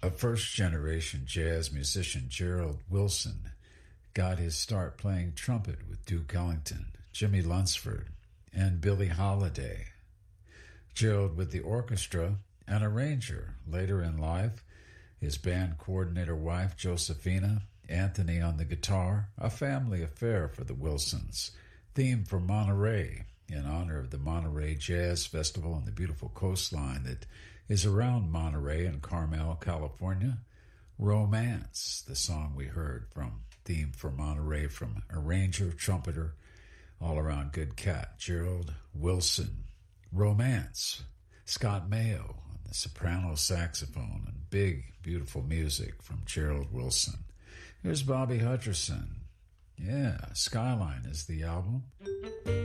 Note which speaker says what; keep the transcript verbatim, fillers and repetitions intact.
Speaker 1: A first-generation jazz musician, Gerald Wilson, got his start playing trumpet with Duke Ellington, Jimmy Lunceford, and Billie Holiday. Gerald with the orchestra, an arranger. Later in life, his band coordinator wife, Josephina, Anthony on the guitar, a family affair for the Wilsons. Theme for Monterey, in honor of the Monterey Jazz Festival and the beautiful coastline that is around Monterey and Carmel, California. Romance, the song we heard from Theme for Monterey from arranger, trumpeter, all-around good cat, Gerald Wilson. Romance, Scott Mayo on the soprano saxophone, and big, beautiful music from Gerald Wilson. Here's Bobby Hutcherson. Yeah, Skyline is the album.